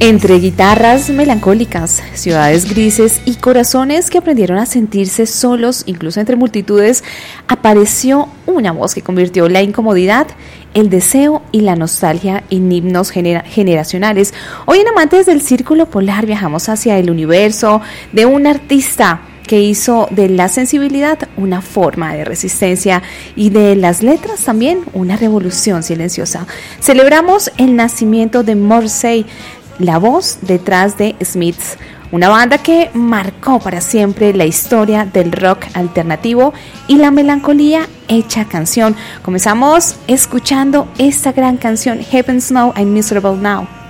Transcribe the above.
Entre guitarras melancólicas, ciudades grises y corazones que aprendieron a sentirse solos, incluso entre multitudes, apareció una voz que convirtió la incomodidad, el deseo y la nostalgia en himnos generacionales. Hoy en Amantes del Círculo Polar viajamos hacia el universo de un artista que hizo de la sensibilidad una forma de resistencia y de las letras también una revolución silenciosa. Celebramos el nacimiento de Morrissey, la voz detrás de Smiths, una banda que marcó para siempre la historia del rock alternativo y la melancolía hecha canción. Comenzamos escuchando esta gran canción, Heaven Snow I'm Miserable Now.